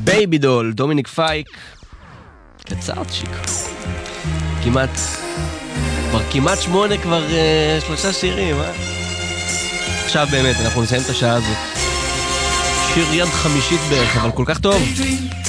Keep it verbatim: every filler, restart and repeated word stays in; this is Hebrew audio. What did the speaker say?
בייבי דול, דומיניק פייק, קצרצ'יק. כמעט, כבר כמעט שמונה, כבר uh, שלושה שירים, אה? עכשיו באמת, אנחנו נסיים את השעה הזאת. שיר יד חמישית בערך, אבל כל כך טוב.